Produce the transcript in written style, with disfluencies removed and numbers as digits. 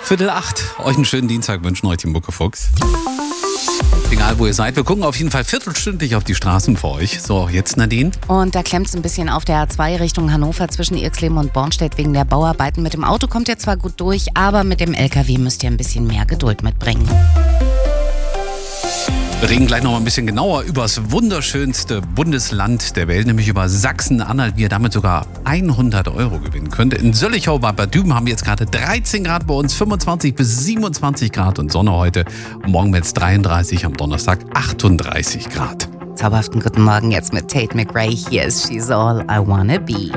7:45. Euch einen schönen Dienstag wünschen euch die Muckefuchs. Egal wo ihr seid, wir gucken auf jeden Fall viertelstündlich auf die Straßen für euch. So, jetzt Nadine. Und da klemmt es ein bisschen auf der A2 Richtung Hannover zwischen Irxleben und Bornstedt wegen der Bauarbeiten. Mit dem Auto kommt ihr zwar gut durch, aber mit dem LKW müsst ihr ein bisschen mehr Geduld mitbringen. Wir reden gleich noch mal ein bisschen genauer über das wunderschönste Bundesland der Welt, nämlich über Sachsen-Anhalt, wie ihr damit sogar 100 € gewinnen könnt. In Söllichau bei Bad Düben haben wir jetzt gerade 13 Grad, bei uns 25 bis 27 Grad und Sonne heute. Morgen wird es 33, am Donnerstag 38 Grad. Zauberhaften guten Morgen jetzt mit Tate McRae. Hier ist She's All I Wanna Be.